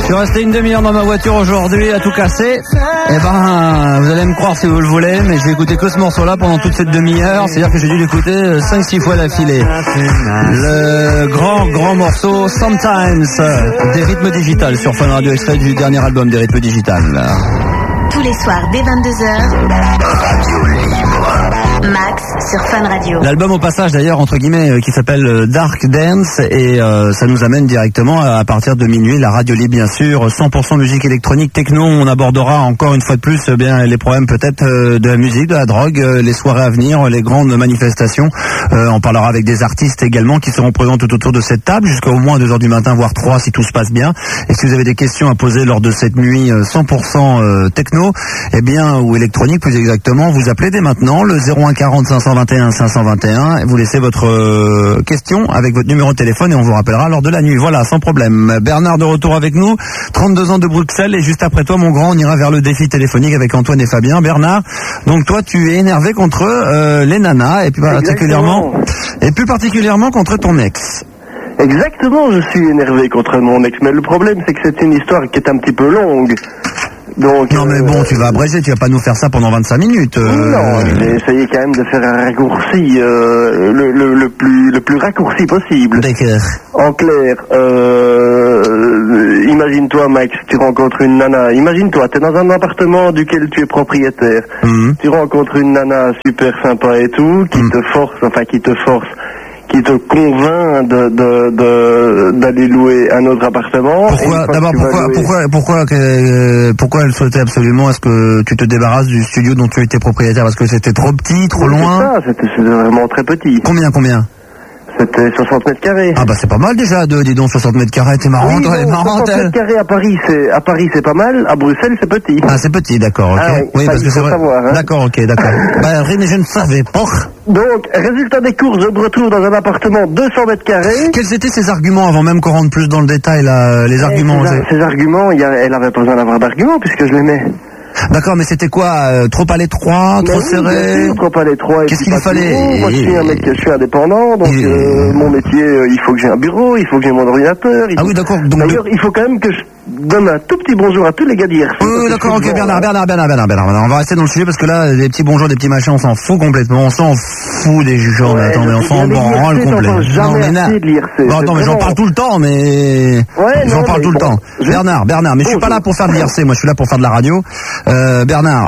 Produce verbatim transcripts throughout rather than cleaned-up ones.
Je suis resté une demi-heure dans ma voiture aujourd'hui à tout casser. Eh ben, vous allez me croire si vous le voulez, mais j'ai écouté que ce morceau-là pendant toute cette demi-heure. C'est-à-dire que j'ai dû l'écouter cinq six fois d'affilée. Le grand, grand morceau Sometimes des Rythmes Digital sur Fun Radio, extrait du dernier album des Rythmes Digital. Tous les soirs dès vingt-deux heures, Radio Libre. Max sur Fun Radio. L'album au passage d'ailleurs entre guillemets euh, qui s'appelle Dark Dance et euh, ça nous amène directement à, à partir de minuit la radio libre bien sûr, cent pour cent musique électronique techno. On abordera encore une fois de plus euh, bien les problèmes peut-être euh, de la musique, de la drogue, euh, les soirées à venir, les grandes manifestations. Euh, on parlera avec des artistes également qui seront présents tout autour de cette table jusqu'à au moins deux heures du matin voire trois si tout se passe bien. Et si vous avez des questions à poser lors de cette nuit euh, cent pour cent euh, techno, eh bien ou électronique plus exactement, vous appelez dès maintenant le zéro un quarante cinq cent vingt et un cinq cent vingt et un et vous laissez votre euh, question avec votre numéro de téléphone et on vous rappellera lors de la nuit. Voilà, sans problème. Bernard de retour avec nous, trente-deux ans de Bruxelles et juste après toi mon grand, on ira vers le défi téléphonique avec Antoine et Fabien. Bernard, donc toi tu es énervé contre euh, les nanas et plus particulièrement et plus particulièrement contre ton ex. Exactement, je suis énervé contre mon ex, mais le problème c'est que c'est une histoire qui est un petit peu longue. Donc, non mais bon, euh, tu vas abréger, tu vas pas nous faire ça pendant vingt-cinq minutes. Euh... Non, j'ai essayé quand même de faire un raccourci, euh, le, le, le plus le plus raccourci possible. D'accord. En clair, euh, imagine-toi Max, tu rencontres une nana, imagine-toi, tu es dans un appartement duquel tu es propriétaire, mmh. tu rencontres une nana super sympa et tout, qui mmh. te force, enfin qui te force, qui te convainc de, de, de, d'aller louer un autre appartement. Pourquoi, d'abord, pourquoi, louer... pourquoi, pourquoi, pourquoi, pourquoi elle souhaitait absolument est-ce que tu te débarrasses du studio dont tu étais propriétaire? Parce que c'était trop petit, trop oui, loin? C'est ça, c'était, c'était vraiment très petit. Combien, combien? C'était soixante mètres carrés. Ah bah c'est pas mal déjà, de, dis donc, soixante mètres carrés, t'es marrant, oui, toi, non, marrant, soixante mètres carrés à Paris, c'est, à Paris c'est pas mal, à Bruxelles c'est petit. Ah c'est petit, d'accord, ok. Ah, oui, oui parce que c'est vrai. Savoir, hein. D'accord, ok, d'accord. Bah rien, mais je ne savais pas. Donc, résultat des courses, je me retrouve dans un appartement deux cents mètres carrés. Quels étaient ces arguments avant même qu'on rentre plus dans le détail, là, les arguments? Ces, ces arguments, y a, elle avait pas besoin d'avoir d'arguments puisque je l'aimais. D'accord, mais c'était quoi euh, trop à l'étroit, trop oui, serré? sûr, trop à l'étroit. Qu'est-ce qu'il fallait? Moi, je suis un mec, je suis indépendant, donc et... euh, mon métier, euh, il faut que j'ai un bureau, il faut que j'ai mon ordinateur. Ah faut... oui, d'accord. Donc D'ailleurs, de... il faut quand même que je donne un tout petit bonjour à tous les gars d'hier. Oui, d'accord, ok, Bernard, Bernard, Bernard, Bernard, Bernard, Bernard. On va rester dans le sujet parce que là, des petits bonjours, des petits machins, on s'en fout complètement. On s'en fout des jugeants, ouais, mais attends, mais on s'en branle complètement. Non, mais non. Bon, attends, mais j'en parle tout le temps, mais. Ouais, j'en parle tout le temps. Bernard, Bernard, mais je suis pas là pour faire de l'I R C, moi je suis là pour faire de la radio. Euh, Bernard,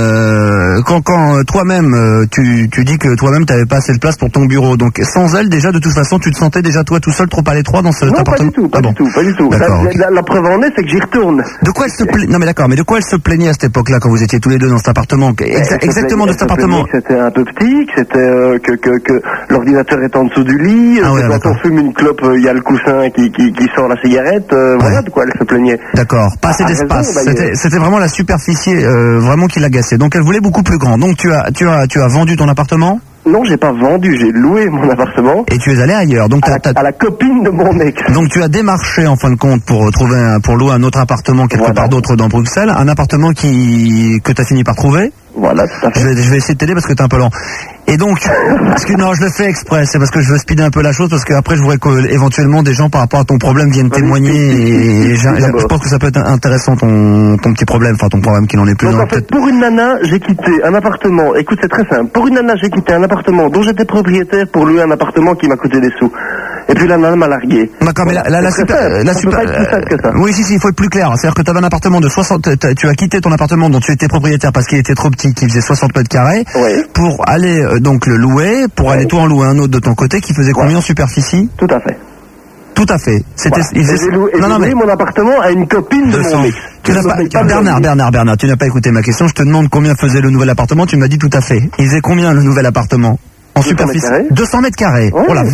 euh, quand, quand toi-même, tu, tu dis que toi-même t'avais pas assez de place pour ton bureau, donc sans elle, déjà, de toute façon, tu te sentais déjà toi tout seul trop à l'étroit dans cet non, appartement? Pas du tout, pas ah du bon. tout, pas du tout. La, okay. la, la preuve en est, c'est que j'y retourne. De quoi elle se plaignait? Non mais d'accord, mais de quoi elle se plaignait à cette époque-là quand vous étiez tous les deux dans cet appartement? Exa- Exactement de cet appartement. Que c'était un peu petit, que c'était euh, que, que, que l'ordinateur est en dessous du lit, ah ouais, que quand on fume une clope, il euh, y a le coussin qui, qui, qui sort la cigarette, euh, ouais. Voilà de quoi elle se plaignait. D'accord, pas assez ah, d'espace. Raison, c'était, c'était vraiment la superficie euh, vraiment qui l'agaçait. Donc elle voulait beaucoup plus grand. Donc tu as, tu as, tu as vendu ton appartement? Non, j'ai pas vendu, j'ai loué mon appartement. Et tu es allé ailleurs, donc à, t'as, la, t'as... à la copine de mon ex. Donc tu as démarché en fin de compte pour trouver un, pour louer un autre appartement quelque voilà. part d'autre dans Bruxelles, un appartement qui que t'as fini par trouver. Voilà, tout à fait. Je vais, je vais essayer de t'aider parce que t'es un peu lent. Et donc, parce que non, je le fais exprès, c'est parce que je veux speeder un peu la chose, parce qu'après je voudrais qu'éventuellement des gens par rapport à ton problème viennent témoigner, et, et je, je pense que ça peut être intéressant ton, ton petit problème, enfin ton problème qu'il en est plus. Donc non, en fait, pour une nana, j'ai quitté un appartement, écoute c'est très simple, pour une nana j'ai quitté un appartement dont j'étais propriétaire pour louer un appartement qui m'a coûté des sous. Et puis la nana m'a largué. D'accord, mais la, la, la super, simple. la ça super, peut pas être plus simple que ça. Oui, si, si, il faut être plus clair. C'est-à-dire que tu avais un appartement de soixante, tu as quitté ton appartement dont tu étais propriétaire parce qu'il était trop petit, qui faisait soixante mètres carrés, oui. pour aller euh, donc le louer, pour oui. aller toi en louer un autre de ton côté qui faisait combien en superficie? Tout à fait. Tout à fait. C'était. Voilà. Faisait... J'ai loué, non, non, mais mon appartement à une copine de mon ex. Tu n'as pas, pas Bernard, Bernard, Bernard, tu n'as pas écouté ma question. Je te demande combien faisait le nouvel appartement. Tu m'as dit tout à fait. Il faisait combien le nouvel appartement? En superficie deux cents mètres carrés. Ouais. Oh la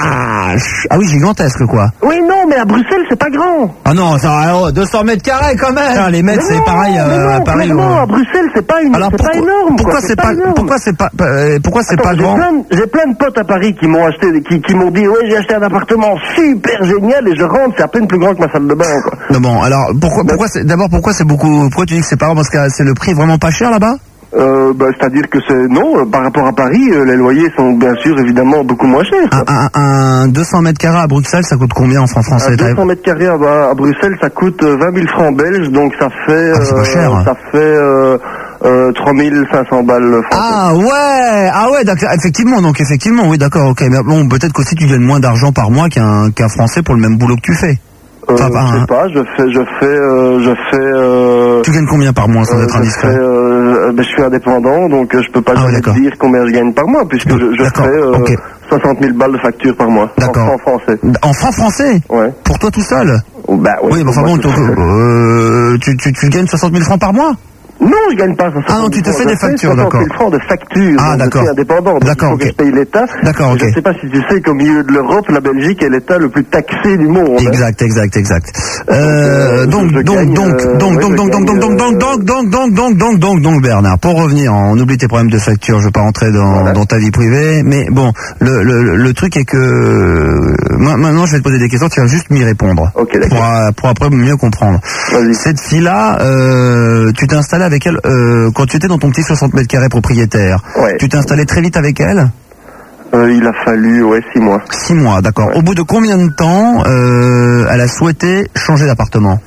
vache! Ah oui, gigantesque quoi. Oui, non, mais à Bruxelles, c'est pas grand. Ah non, ça, oh, deux cents mètres carrés quand même. Putain, les mètres, c'est pareil euh, non, à Paris. Non, ouais. à Bruxelles, c'est pas une, alors, c'est pourquoi, pas énorme. Pourquoi quoi, c'est, c'est pas, pas énorme. pourquoi c'est pas, euh, pourquoi c'est Attends, pas j'ai grand? plein, j'ai plein de potes à Paris qui m'ont acheté, qui, qui m'ont dit, ouais, j'ai acheté un appartement super génial et je rentre, c'est à peine plus grand que ma salle de bain, quoi. Non, bon, alors, pourquoi, pourquoi c'est, d'abord, pourquoi c'est beaucoup, pourquoi tu dis que c'est pas grand? Parce que c'est le prix vraiment pas cher là-bas? Euh, bah, c'est-à-dire que c'est non, euh, par rapport à Paris, euh, les loyers sont bien sûr évidemment beaucoup moins chers. Un, un, un deux cents mètres carrés à Bruxelles, ça coûte combien en francs français? Un deux cents mètres carrés à, à Bruxelles, ça coûte euh, vingt mille francs belges, donc ça fait ah, c'est pas cher. Euh, ça fait euh, euh, trois mille cinq cents balles françaises. Ah ouais, ah ouais, d'accord, effectivement, donc effectivement, oui, d'accord, ok, mais bon, peut-être qu'aussi tu gagnes moins d'argent par mois qu'un qu'un Français pour le même boulot que tu fais. Euh, enfin, je sais hein. pas, je fais, je fais, euh, je fais. Euh, tu gagnes combien par mois sans euh, être indiscret? fais, euh, ben, je suis indépendant, donc euh, je peux pas ah, te dire combien je gagne par mois, puisque je, je fais euh, okay. soixante mille balles de facture par mois. D'accord. En francs français. En francs français? Ouais. Pour toi tout seul? Oh, bah, ouais, oui, mais enfin bon, euh, tu, tu, tu gagnes soixante mille francs par mois? Non, je gagne pas soixante mille. Ah non, tu te fais des factures, d'accord. soixante mille francs de factures. Ah, d'accord. Je suis indépendant, donc d'accord, il faut okay. que je paye l'État. D'accord, ok. Je ne sais pas si tu sais qu'au milieu de l'Europe, la Belgique est l'État le plus taxé du monde. Exact, exact, exact. Euh, donc, donc, donc, donc, donc, donc, donc, donc, donc, donc, donc, donc, donc, donc, donc, donc, donc, donc, Bernard, pour revenir, on oublie tes problèmes de facture, je veux pas rentrer dans, voilà. dans ta vie privée, mais bon, le, le, le truc est que, moi, maintenant, je vais te poser des questions, tu vas juste m'y répondre. Ok, d'accord. Pour, pour après mieux comprendre. Vas-y. Cette fille-là, euh, tu t'es installé avec elle, euh, quand tu étais dans ton petit soixante mètres carrés propriétaire, ouais. tu t'es installé très vite avec elle? euh, Il a fallu, ouais, six mois. Six mois, d'accord. Ouais. Au bout de combien de temps euh, elle a souhaité changer d'appartement?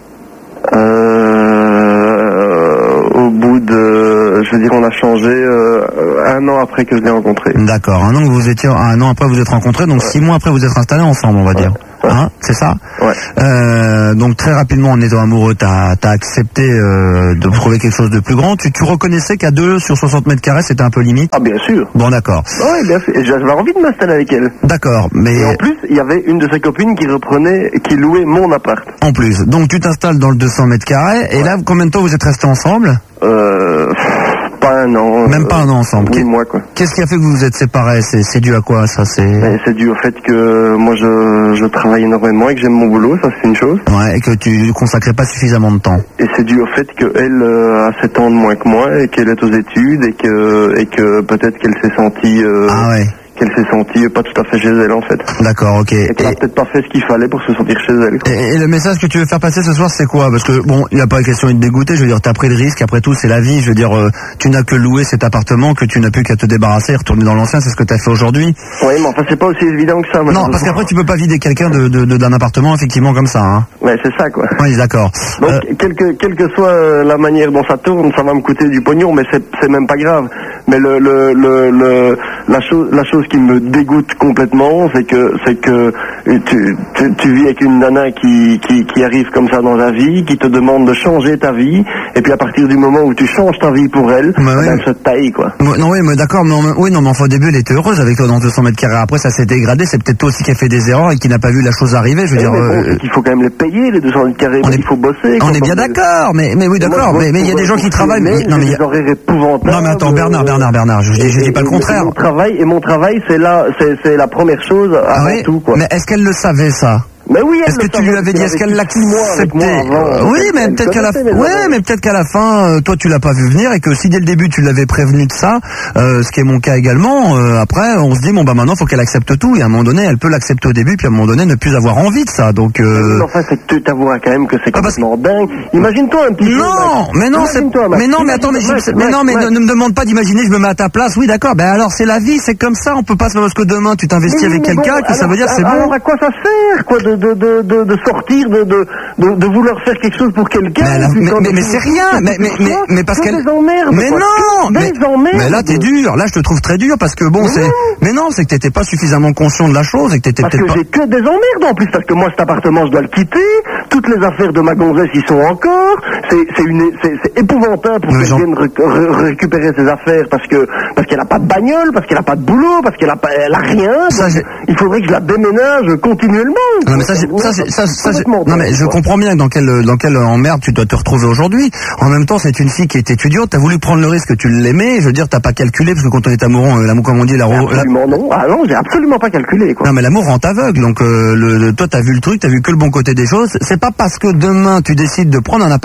euh, Au bout de, je veux dire, on a changé euh, un an après que je l'ai rencontré. D'accord, un an que vous étiez, un an après vous êtes rencontrés, donc ouais. six mois après vous êtes installés ensemble, on va dire. Ouais. Hein, c'est ça? Ouais. Euh, donc très rapidement en étant amoureux, t'as as accepté euh, de trouver quelque chose de plus grand. Tu, tu reconnaissais qu'à deux sur soixante mètres carrés c'était un peu limite? Ah bien sûr. Bon d'accord. Oui bien sûr. Et j'avais envie de m'installer avec elle. D'accord, mais et en plus il y avait une de ses copines qui reprenait, qui louait mon appart. En plus, donc tu t'installes dans le deux cents mètres carrés et ouais. là combien de temps vous êtes restés ensemble? Euh, pas un an. Même euh, pas un an ensemble. Oui, moi quoi. Qu'est-ce qui a fait que vous vous êtes séparés? C'est dû à quoi ça? C'est c'est dû au fait que moi je, je travaille énormément et que j'aime mon boulot, ça c'est une chose. Ouais, et que tu consacrais pas suffisamment de temps. Et c'est dû au fait qu'elle euh, a sept ans de moins que moi et qu'elle est aux études et que et que peut-être qu'elle s'est sentie euh, ah ouais. qu'elle s'est sentie pas tout à fait chez elle en fait. D'accord, ok. Et qu'elle a peut-être pas fait ce qu'il fallait pour se sentir chez elle. Et, et le message que tu veux faire passer ce soir, c'est quoi? Parce que bon, il n'y a pas question de te dégoûter, je veux dire, t'as pris le risque, après tout, c'est la vie, je veux dire, euh, tu n'as que loué cet appartement, que tu n'as plus qu'à te débarrasser, retourner dans l'ancien, c'est ce que t'as fait aujourd'hui. Oui, mais enfin, c'est pas aussi évident que ça. Non, parce qu'après, tu peux pas vider quelqu'un de, de, de, d'un appartement, effectivement, comme ça, hein. Ouais, c'est ça, quoi. Oui, d'accord. Donc, euh... quelle, que, quelle que soit la manière dont ça tourne, ça va me coûter du pognon, mais c'est, c'est même pas grave. Mais le, le, le, le, la chose, la chose qui me dégoûte complètement, c'est que, c'est que tu, tu, tu vis avec une nana qui, qui, qui arrive comme ça dans ta vie, qui te demande de changer ta vie, et puis à partir du moment où tu changes ta vie pour elle, bah oui. Elle se taille, quoi. Non, oui, mais d'accord, mais oui, non, mais enfin, au début, elle était heureuse avec toi dans deux cents mètres carrés. Après, ça s'est dégradé. C'est peut-être toi aussi qui a fait des erreurs et qui n'a pas vu la chose arriver. Je veux mais dire, mais bon, euh... il faut quand même les payer, les deux cents mètres carrés. Est... Il faut bosser. On est bien d'accord, mais, mais oui, d'accord, mais, mais il y a des gens qui travaillent. Mais, non, mais il y a... Non, mais attends, Bernard, Bernard, Bernard, je, je, je dis pas le contraire. Mon travail, et mon travail, c'est là, c'est, c'est la première chose avant ah oui, tout, quoi. Mais est-ce qu'elle le savait, ça? Mais oui, est-ce que tu lui avais dit, est-ce qu'elle l'acceptait? Oui, mais peut-être qu'à la fin, ouais, mais peut-être qu'à la fin, euh, toi tu l'as pas vu venir et que si dès le début tu l'avais prévenu de ça, euh, ce qui est mon cas également, euh, après on se dit bon bah maintenant faut qu'elle accepte tout et à un moment donné elle peut l'accepter au début puis à un moment donné ne plus avoir envie de ça. Donc euh... mais enfin c'est que tu t'avoueras quand même que c'est complètement ah, dingue. Imagine-toi un petit peu. Non, mais non, c'est mais non, mais attends, mais, mais non, mais ne me demande pas d'imaginer, je me mets à ta place. Oui, d'accord. Ben alors c'est la vie, c'est comme ça. On peut pas se parce que demain tu t'investis avec quelqu'un que ça veut dire c'est bon. Alors à quoi ça sert quoi de de de de de sortir, de, de, de, de vouloir faire quelque chose pour quelqu'un. Mais, mais, mais, mais c'est rien, mais, mais, mais, mais parce qu'elle... Mais quoi. non mais, mais là t'es dur, là je te trouve très dur parce que bon, mais c'est... Non. Mais non, c'est que t'étais pas suffisamment conscient de la chose et que t'étais peut-être pas... Parce que j'ai que des emmerdes en plus, parce que moi cet appartement je dois le quitter, toutes les affaires de ma gonzesse y sont encore, c'est, c'est, une, c'est, c'est épouvantable pour qu'elle vienne ré, ré, récupérer ses affaires parce que parce qu'elle a pas de bagnole, parce qu'elle a pas de boulot, parce qu'elle a, pas, elle a rien, ça, il faudrait que je la déménage continuellement. Non mais ça, c'est, ça, c'est, ça, ça, ça non mais je comprends bien dans quelle dans quelle emmerde tu dois te retrouver aujourd'hui. En même temps, c'est une fille qui est étudiante. T'as voulu prendre le risque, tu l'aimais. Je veux dire, t'as pas calculé parce que quand on est amoureux, l'amour comme on dit, la absolument la... non. Ah non, j'ai absolument pas calculé quoi. Non mais l'amour rend aveugle. Donc euh, le, le, toi, t'as vu le truc, t'as vu que le bon côté des choses. C'est pas parce que demain tu décides de prendre un appartement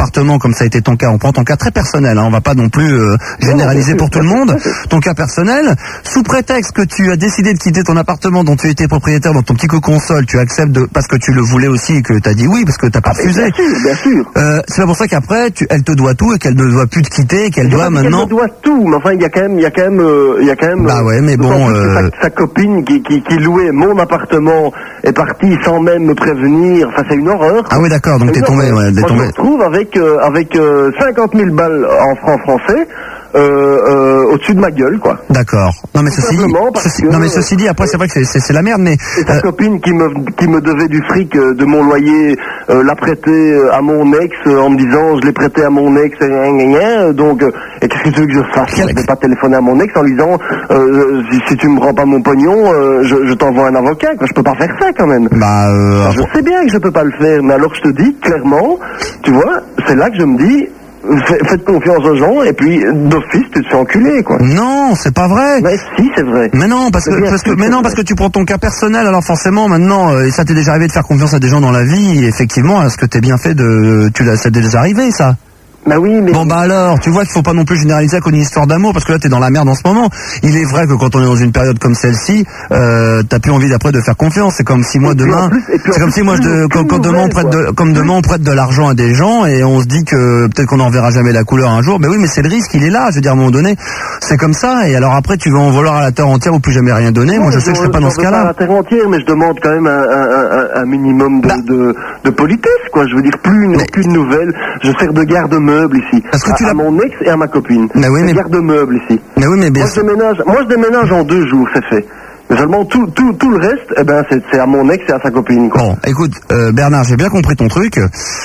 appartement, comme ça a été ton cas, on prend ton cas très personnel, hein, on va pas non plus euh, généraliser pour tout le monde, ton cas personnel, sous prétexte que tu as décidé de quitter ton appartement dont tu étais propriétaire dans ton petit cocon sol, tu acceptes de, parce que tu le voulais aussi et que tu as dit oui, parce que tu n'as pas ah, refusé. Bien sûr, bien sûr. Euh, c'est pour ça qu'après, tu, elle te doit tout et qu'elle ne doit plus te quitter et qu'elle doit maintenant... Elle me doit tout, mais enfin, il y a quand même, il y a quand même, euh, il y a quand même... Bah ouais, mais bon... Euh... Sa, sa copine qui, qui, qui louait mon appartement est partie sans même me prévenir, enfin c'est une horreur. Ah oui d'accord, donc t'es tombé, ouais, t'es tombé. Je me retrouve avec, euh, avec euh, cinquante mille balles en francs français, Euh, euh, au-dessus de ma gueule, quoi. D'accord. Non mais ceci dit, ceci, que, non mais ceci dit, après c'est vrai que c'est, c'est la merde, mais et sa euh, copine qui me qui me devait du fric euh, de mon loyer euh, l'a prêté euh, à mon ex euh, en me disant je l'ai prêté à mon ex, euh, gna, gna, gna, donc euh, et qu'est-ce que tu veux que je fasse? Je vais pas téléphoner à mon ex en lui disant euh, si, si tu me rends pas mon pognon, euh, je, je t'envoie un avocat. Quoi. Je peux pas faire ça quand même. Bah, euh, je sais bien que je peux pas le faire, mais alors je te dis clairement, tu vois, c'est là que je me dis. Faites confiance aux gens et puis d'office tu te fais enculer quoi. Non, c'est pas vrai. Mais si, c'est vrai. Mais non, parce que parce que mais non parce que tu prends ton cas personnel. Alors forcément maintenant, euh, ça t'est déjà arrivé de faire confiance à des gens dans la vie. Et effectivement, est-ce que t'es bien fait de, tu l'as, ça t'est déjà arrivé ça? Bah oui, mais... Bon bah alors, tu vois qu'il faut pas non plus généraliser avec une histoire d'amour, parce que là t'es dans la merde en ce moment. Il est vrai que quand on est dans une période comme celle-ci, euh, t'as plus envie d'après de faire confiance. C'est comme si moi demain, plus, c'est comme si moi je de, quand, quand demain on prête de, comme demain on prête de l'argent à des gens et on se dit que peut-être qu'on n'en verra jamais la couleur un jour. Mais oui, mais c'est le risque, il est là. Je veux dire à un moment donné, c'est comme ça. Et alors après tu vas en vouloir à la terre entière ou plus jamais rien donner. Non, moi je sais que je serai pas dans ce cas-là. Pas à la terre entière, mais je demande quand même un, un, un, un minimum de, bah. de, de politesse, quoi. Je veux dire plus une, aucune nouvelle. Je sers de garde-meuble ici. Parce que tu à, à mon ex et à ma copine. Mais oui, mais... garde-meuble ici. Mais oui, mais bien moi, je déménage, moi je déménage en deux jours, c'est fait. Mais seulement tout, tout, tout le reste, eh ben, c'est, c'est à mon ex et à sa copine, quoi. Bon, écoute, euh, Bernard, j'ai bien compris ton truc.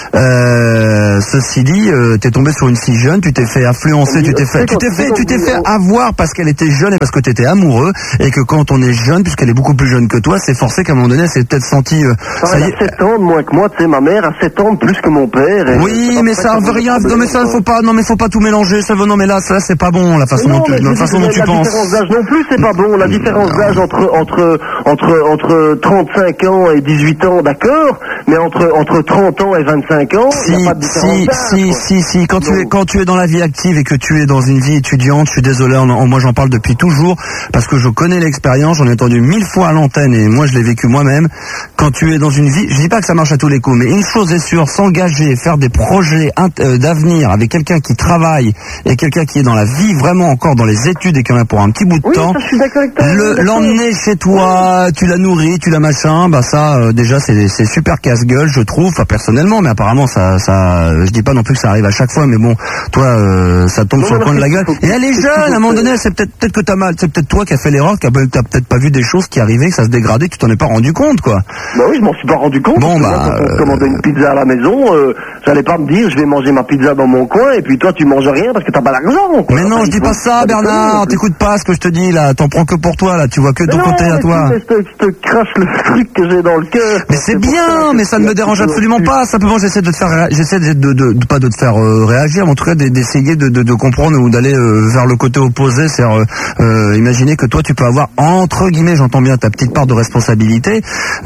Euh, ceci dit, euh, t'es tombé sur une fille jeune, tu t'es fait influencer, tu t'es fait, tu t'es fait, tu t'es fait avoir parce qu'elle était jeune et parce que t'étais amoureux, et que quand on est jeune, puisqu'elle est beaucoup plus jeune que toi, c'est forcé qu'à un moment donné, elle s'est peut-être sentie, euh, ça y est. Elle a sept ans de moins que moi, tu sais, ma mère a sept ans de plus que mon père. Et oui, mais ça veut rien, non, mais ça, faut pas, non, mais faut pas tout mélanger, ça veut, non, mais là, ça, c'est pas bon, la façon dont tu, la façon dont tu penses. La différence d'âge non plus, c'est pas bon, la différence d'âge entre, entre, entre entre trente-cinq ans et dix-huit ans, d'accord, mais entre entre trente ans et vingt-cinq ans, il si, n'y a pas de différence si, d'âge, si, quoi. si, si, quand Donc, tu es quand tu es dans la vie active et que tu es dans une vie étudiante, je suis désolé, en, en, moi j'en parle depuis toujours parce que je connais l'expérience, j'en ai entendu mille fois à l'antenne et moi je l'ai vécu moi-même. Quand tu es dans une vie, je dis pas que ça marche à tous les coups, mais une chose est sûre, s'engager, faire des projets euh, d'avenir avec quelqu'un qui travaille et quelqu'un qui est dans la vie vraiment encore dans les études et qui en a pour un petit bout de oui, temps, ça, je suis d'accord avec toi, le, l'emmener chez toi, tu la nourris, tu la machin, bah ça euh, déjà c'est c'est super casse-gueule je trouve, enfin personnellement, mais apparemment ça ça je dis pas non plus que ça arrive à chaque fois, mais bon toi euh, ça tombe non, sur le coin de la gueule. Et elle est jeune, à un moment donné, c'est peut-être peut-être que t'as mal, c'est peut-être toi qui as fait l'erreur, qui a t'as peut-être pas vu des choses qui arrivaient, que ça se dégradait, que tu t'en es pas rendu compte quoi. Bah oui, je m'en suis pas rendu compte. Bon bah moi, quand on commandait une pizza à la maison, euh, j'allais pas me dire je vais manger ma pizza dans mon coin et puis toi tu manges rien parce que t'as pas d'argent. Mais non, je dis pas ça Bernard, t'écoutes pas ce que je te dis là, t'en prends que pour toi là, tu vois que de ton côté à toi. Je te, je te crache le truc que j'ai dans le cœur. Mais c'est bien, mais ça ne me dérange absolument pas. Simplement, j'essaie de te faire, j'essaie de, de, de, de pas de te faire euh, réagir, mais en tout cas d'essayer de, de, de comprendre ou d'aller euh, vers le côté opposé. C'est euh, euh, imaginer que toi, tu peux avoir entre guillemets, j'entends bien ta petite part de responsabilité.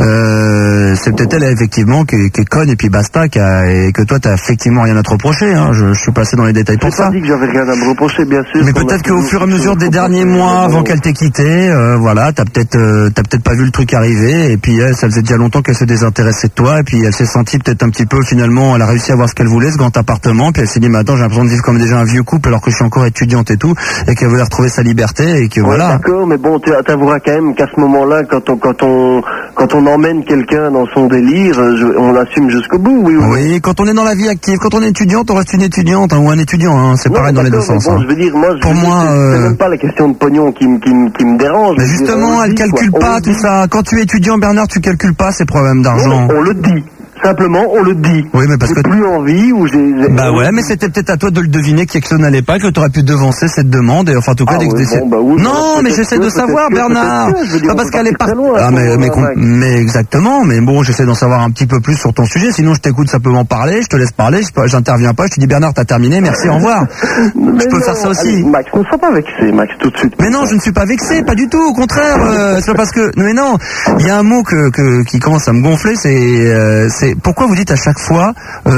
Euh, c'est peut-être elle effectivement qui est, qui est conne et puis basta, qui a, et que toi, t'as effectivement rien à te reprocher. Hein. Je, je suis passé dans les détails pour ça. J'ai pas dit que j'avais rien à me reprocher, bien sûr. Mais peut-être qu'au fur et à mesure des derniers mois, avant qu'elle t'ait quitté, euh, voilà, t'as peut-être, euh, t'as peut-être pas vu le truc arriver, et puis elle, ça faisait déjà longtemps qu'elle se désintéressait de toi, et puis elle s'est sentie peut-être un petit peu, finalement, elle a réussi à voir ce qu'elle voulait, ce grand appartement, puis elle s'est dit, mais attends, j'ai l'impression de vivre comme déjà un vieux couple alors que je suis encore étudiante et tout, et qu'elle voulait retrouver sa liberté, et que ouais, voilà. D'accord, mais bon, tu avoueras quand même qu'à ce moment-là, quand on, quand on, quand on emmène quelqu'un dans son délire, je, on l'assume jusqu'au bout, oui. Oui, oui, quand on est dans la vie active, quand on est étudiante, on reste une étudiante, hein, ou un étudiant, hein, c'est non, pareil dans les deux sens. Bon, hein. je veux dire, moi, je pour veux moi, dire, euh... c'est même pas la question de pognon qui, qui, qui me dérange. Mais justement, dire, elle dit, calcule quoi. pas on tout dit. Ça. Quand tu es étudiant, Bernard, tu calcules pas ces problèmes d'argent. On le dit. Simplement, on le dit. Oui, mais parce j'ai que plus envie ou j'ai. Bah ouais, mais c'était peut-être à toi de le deviner que ça n'allait pas, que tu aurais pu devancer cette demande et enfin en tout cas ah, d'essayer. Ouais, bon, bah oui, non, mais j'essaie de savoir, que, Bernard. Que, pas parce qu'elle est pas. Loin, ah mais mais, mais, mais exactement. Mais bon, j'essaie d'en savoir un petit peu plus sur ton sujet. Sinon, je t'écoute simplement parler, je te laisse parler, je, j'interviens pas, je te dis Bernard, t'as terminé, merci, au revoir. Mais je peux non, faire ça aussi. Allez, Max, ne sois pas vexé, Max, tout de suite. Mais non, je ne suis pas vexé, pas du tout. Au contraire, euh, c'est pas parce que. Mais non, il y a un mot que, que qui commence à me gonfler, c'est euh, c'est pourquoi vous dites à chaque fois,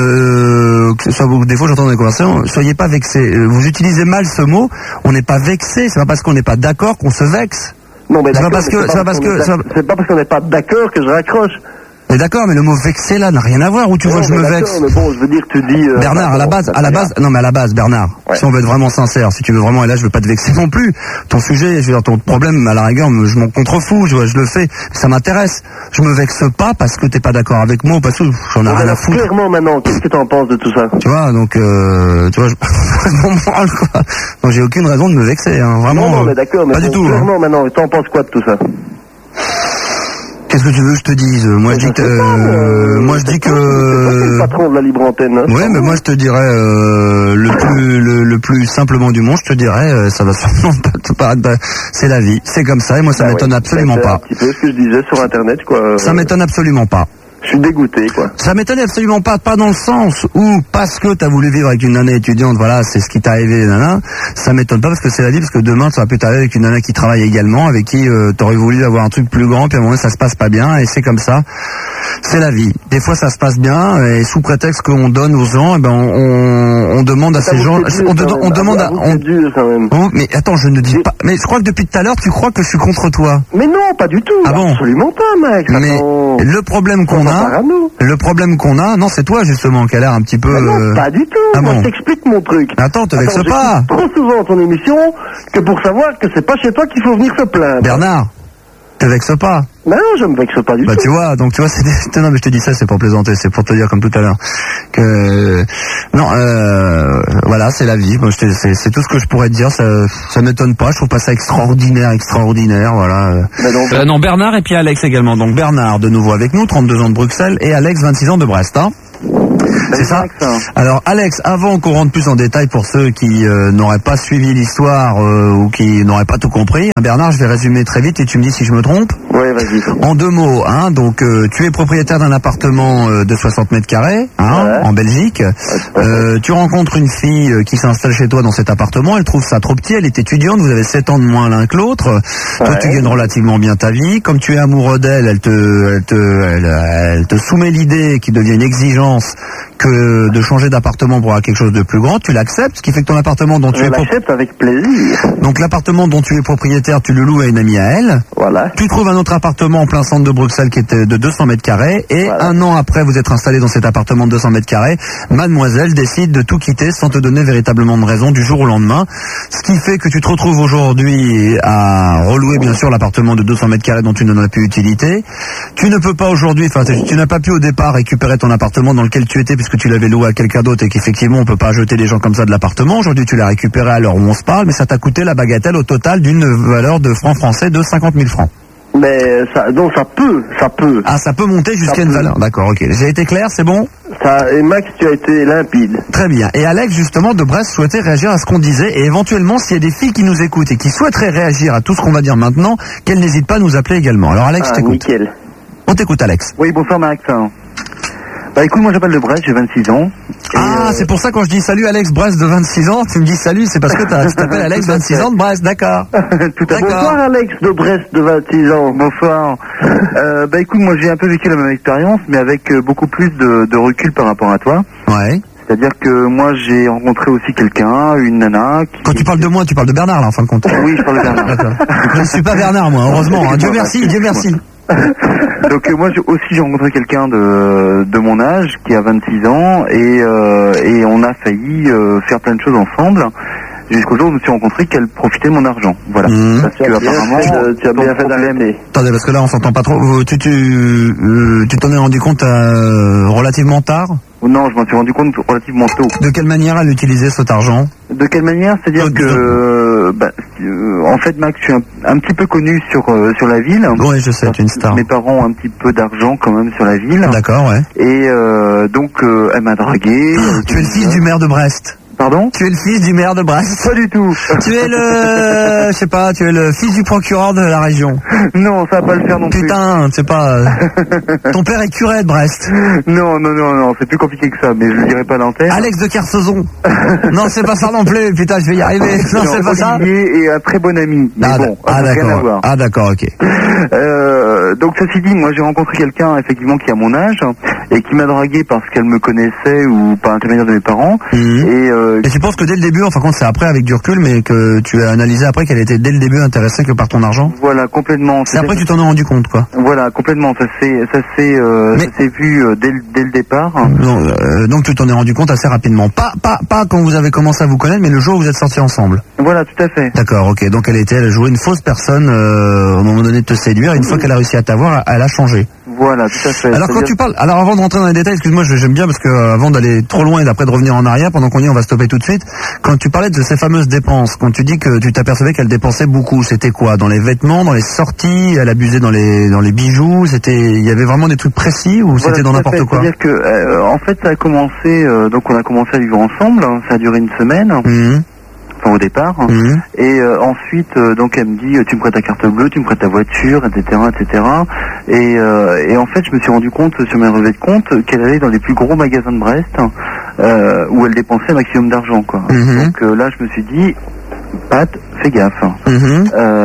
euh, que ce soit vous, des fois j'entends dans les conversations, soyez pas vexés. Vous utilisez mal ce mot. On n'est pas vexé. C'est pas parce qu'on n'est pas d'accord qu'on se vexe. Non, mais c'est pas d'accord, parce mais que, c'est c'est pas pas parce que, qu'on est c'est d'ac- pas- c'est pas parce qu'on n'est pas d'accord que je raccroche. Mais d'accord, mais le mot vexé là n'a rien à voir. Où tu Non, vois que je mais me d'accord, vexe. Mais bon, je veux dire, tu dis. euh, Bernard, bah, à la bon, base, ça, à la c'est base, non mais à la base, Bernard, Ouais. si on veut être vraiment sincère, si tu veux vraiment, et là je veux pas te vexer non plus, ton sujet, je veux dire, ton problème, à la rigueur, me- je m'en contrefous, je, je le fais, ça m'intéresse. Je me vexe pas parce que t'es pas d'accord avec moi, ou parce que j'en ai Bon, rien à alors, foutre. clairement maintenant, qu'est-ce que t'en penses de tout ça? Tu vois, donc, euh, tu vois, je, je m'en branle, quoi. Donc j'ai aucune raison de me vexer, hein, vraiment. Non, non, euh, mais d'accord, mais pas bon, du tout. hein. clairement maintenant, t'en penses quoi de tout ça? Qu'est-ce que tu veux que je te dise? Moi je dis que, euh, moi je dis que. C'est le patron de la libre antenne. Hein, Ouais, mais moi je te dirais euh, le plus le, le plus simplement du monde, je te dirais euh, ça va sûrement pas te paraître, bah, c'est la vie, c'est comme ça et moi ça Bah m'étonne ouais, absolument c'est pas. un petit peu ce que je disais sur internet, quoi. Ça m'étonne absolument pas. Je suis dégoûté, quoi. Ça m'étonne absolument pas, pas dans le sens où parce que t'as voulu vivre avec une nana étudiante, voilà, c'est ce qui t'est arrivé, nana. Ça m'étonne pas parce que c'est la vie, parce que demain ça va peut t'arriver avec une nana qui travaille également, avec qui euh, t'aurais voulu avoir un truc plus grand, puis à un moment ça se passe pas bien et c'est comme ça. C'est la vie. Des fois ça se passe bien et sous prétexte qu'on donne aux gens, eh ben on, on, on demande à Ça ces vous gens, fait dur, on, quand de- même. on demande à, Avoue que on, c'est dur, quand même. oh, mais attends, je ne dis pas. Mais je crois que depuis tout à l'heure tu crois que je suis contre toi. Mais non, pas du tout. Ah bon? Absolument pas, mec. Mais Attends. le problème qu'on Attends, a, parano. le problème qu'on a, non c'est toi justement qui a l'air un petit peu. Mais non, euh, pas du tout. ah Moi, bon. je t'explique mon truc. Attends, te vexe j'écoute pas. trop souvent ton émission que pour savoir que c'est pas chez toi qu'il faut venir se plaindre. Bernard, te vexe pas. Mais non, je me vexe pas du Bah tout. tu vois, donc tu vois, c'est des- non mais je te dis ça, c'est pour plaisanter, c'est pour te dire comme tout à l'heure que non, euh, voilà, c'est la vie. Moi, je te- c'est, c'est tout ce que je pourrais te dire. Ça, ça m'étonne pas. Je trouve pas ça extraordinaire, extraordinaire. Voilà. Mais donc, Euh, non, Bernard et puis Alex également. Donc Bernard de nouveau avec nous, trente-deux ans de Bruxelles, et Alex, vingt-six ans de Brest. Hein. C'est ça. Alors Alex, avant qu'on rentre plus en détail pour ceux qui euh, n'auraient pas suivi l'histoire euh, ou qui n'auraient pas tout compris, hein, Bernard, je vais résumer très vite et tu me dis si je me trompe. ouais, vas-y. En deux mots, hein, donc euh, tu es propriétaire d'un appartement euh, de soixante mètres carrés, hein, Ouais. en Belgique. Euh, tu rencontres une fille euh, qui s'installe chez toi dans cet appartement. Elle trouve ça trop petit. Elle est étudiante. Vous avez sept ans de moins l'un que l'autre. Toi, Ouais. tu gagnes relativement bien ta vie. Comme tu es amoureux d'elle, elle te, elle te, elle, elle te soumet l'idée qui devient une exigence que de changer d'appartement pour avoir quelque chose de plus grand. Tu l'acceptes, ce qui fait que ton appartement dont tu Je es pro- l'accepte avec plaisir. donc l'appartement dont tu es propriétaire, tu le loues à une amie à elle. Voilà. Tu trouves un autre appartement en plein centre de Bruxelles qui était de deux cents mètres carrés et Voilà. un an après vous êtes installé dans cet appartement de deux cents mètres carrés, mademoiselle décide de tout quitter sans te donner véritablement de raison du jour au lendemain. Ce qui fait que tu te retrouves aujourd'hui à relouer bien sûr l'appartement de deux cents mètres carrés dont tu n'en as plus utilité. Tu ne peux pas aujourd'hui, enfin tu tu n'as pas pu au départ récupérer ton appartement dans lequel tu étais puisque tu l'avais loué à quelqu'un d'autre et qu'effectivement on peut pas jeter les gens comme ça de l'appartement. Aujourd'hui tu l'as récupéré à l'heure où on se parle, mais ça t'a coûté la bagatelle au total d'une valeur de francs français de cinquante mille francs. Mais ça, donc ça peut, ça peut. Ah, ça peut monter jusqu'à Ça une peut. valeur. D'accord, ok. J'ai été clair, c'est bon? Ça, et Max, tu as été limpide. Très bien. Et Alex, justement, de Brest, souhaitait réagir à ce qu'on disait. Et éventuellement, s'il y a des filles qui nous écoutent et qui souhaiteraient réagir à tout ce qu'on va dire maintenant, qu'elles n'hésitent pas à nous appeler également. Alors, Alex, Ah, je t'écoute. nickel. On t'écoute, Alex. Oui, bonsoir Max. Bah écoute, moi j'appelle de Brest, j'ai vingt-six ans. Et, Ah, euh, c'est pour ça quand je dis salut Alex Brest de vingt-six ans, tu me dis salut, c'est parce que t'as- tu t'appelles Alex Tout à vingt-six fait. ans de Brest, d'accord. Tout à fait. D'accord. Bonsoir Alex de Brest de vingt-six ans. Bonsoir. Euh, bah écoute, moi j'ai un peu vécu la même expérience, mais avec euh, beaucoup plus de, de recul par rapport à toi. Ouais. C'est-à-dire que moi j'ai rencontré aussi quelqu'un, une nana. Qui... Quand tu parles de moi, tu parles de Bernard, là, en fin de compte. Oui, je parle de Bernard. D'accord. Je ne suis pas Bernard, moi, heureusement. hein. Dieu merci, Dieu merci. Donc euh, moi j'ai aussi j'ai rencontré quelqu'un de, de mon âge qui a vingt-six ans et, euh, et on a failli euh, faire plein de choses ensemble jusqu'au jour où je me suis rencontré qu'elle profitait de mon argent. Voilà. Mmh. Parce Tu as que bien apparemment fait de- tu as ton bien fait problème- d'arrêter. Attendez, parce que là, on s'entend pas trop. Vous- Tu tu euh, tu t'en es rendu compte euh, relativement tard. Non, je m'en suis rendu compte relativement tôt. De quelle manière elle utilisait cet argent? De quelle manière? C'est-à-dire Euh, que, euh, bah, euh, en fait, Max, je suis un, un petit peu connu sur euh, sur la ville. Oui, je sais, tu es une star. Mes parents ont un petit peu d'argent quand même sur la ville. D'accord, ouais. Et euh, donc, euh, elle m'a dragué. Tu es le fils du maire de Brest. Pardon? Tu es le fils du maire de Brest. Pas du tout. Tu es le, je sais pas, tu es le fils du procureur de la région. Non, ça va pas le faire non Putain, c'est pas. euh, Ton père est curé de Brest. plus. Non, non, non, non, c'est plus compliqué que ça, mais je le dirai pas à l'antenne. Alex de Kersozon. Non, c'est pas ça non plus. Putain, je vais y arriver. Non, c'est pas ça. Olivier est un très bon ami. Mais Ah, bon, ah, ça n'a rien à d'accord. voir. Ah d'accord, ok. Euh, euh, donc ceci dit, moi j'ai rencontré quelqu'un effectivement qui a mon âge et qui m'a dragué parce qu'elle me connaissait ou par l'intermédiaire de mes parents. Mmh. Et, euh, et tu penses que dès le début, enfin quand c'est après avec du recul, mais que tu as analysé après qu'elle était dès le début intéressée que par ton argent? Voilà, complètement. C'est après que tu t'en es rendu compte, quoi. Voilà, complètement. Ça s'est, ça s'est, euh, mais... ça s'est vu euh, dès, dès le départ. Non, euh, donc tu t'en es rendu compte assez rapidement. Pas, pas, pas quand vous avez commencé à vous connaître, mais le jour où vous êtes sortis ensemble. Voilà, tout à fait. D'accord, ok. Donc elle était, elle a joué une fausse personne euh, au moment donné de te séduire. Une fois qu'elle a réussi à t'avoir, elle a changé. Voilà, tout à fait. Alors quand tu parles, alors avant de rentrer dans les détails, excuse-moi, j'aime bien parce que euh, avant d'aller trop loin et d'après de revenir en arrière, pendant qu'on y est, on va stopper tout de suite. Quand tu parlais de ces fameuses dépenses, quand tu dis que tu t'apercevais qu'elle dépensait beaucoup, c'était quoi? Dans les vêtements, dans les sorties, elle abusait dans les dans les bijoux, c'était, il y avait vraiment des trucs précis ou voilà, c'était dans n'importe quoi? C'est-à-dire que, euh, en fait, ça a commencé, euh, donc on a commencé à vivre ensemble, hein, ça a duré une semaine. Mmh. Enfin, au départ, mmh. et euh, ensuite euh, donc elle me dit tu me prêtes ta carte bleue, tu me prêtes ta voiture, et cetera, et cetera. Et, euh, et en fait je me suis rendu compte sur mes relevés de compte qu'elle allait dans les plus gros magasins de Brest euh, où elle dépensait un maximum d'argent, quoi. Mmh. Donc euh, là je me suis dit Pat, fais gaffe. Mmh.